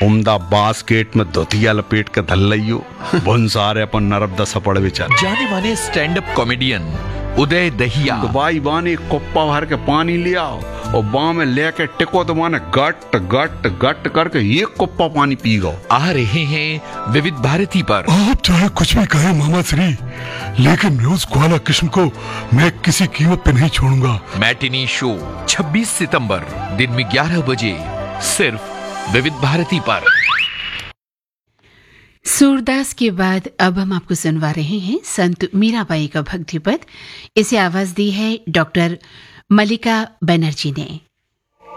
उमदा basket में धोतिया लपेट के धल लियो भुनसारे अपन नरब दस पड़ विचार। जाने माने स्टैंड अप कॉमेडियन उदय दहिया दवाई बाने कुप्पा भर के पानी लिया और बाँ में लेके टिको तो माने गट गट गट करके एक कुप्पा पानी पी गो। आ रहे हैं विविध भारती पर। आप चाहे कुछ भी कहें मामा श्री, लेकिन उस ग्वाला किस्म को मैं किसी कीमत पे नहीं छोड़ूंगा। मैटिनी शो 26 सितंबर दिन में 11 बजे सिर्फ विविध भारती पर। सूरदास के बाद अब हम आपको सुनवा रहे हैं संत मीराबाई का भक्ति पद। इसे आवाज दी है डॉक्टर मल्लिका बनर्जी ने।